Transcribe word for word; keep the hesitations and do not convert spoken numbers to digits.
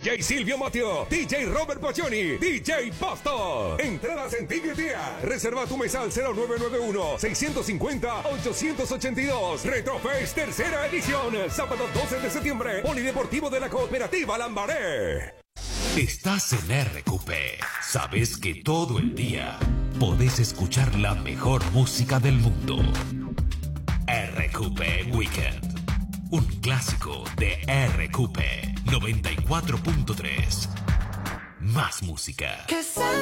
J Silvio Mateo, D J Robert Paccioni, D J Pasto. Entradas en Ticketea. Reserva tu mesa al cero nueve nueve uno, seis cinco cero, ocho ocho dos. Retrofest tercera edición. Sábado doce de septiembre. Polideportivo de la Cooperativa Lambaré. Estás en R Q P. Sabes que todo el día podés escuchar la mejor música del mundo. R Q P Weekend. Un clásico de R Q P noventa y cuatro punto tres. Más música.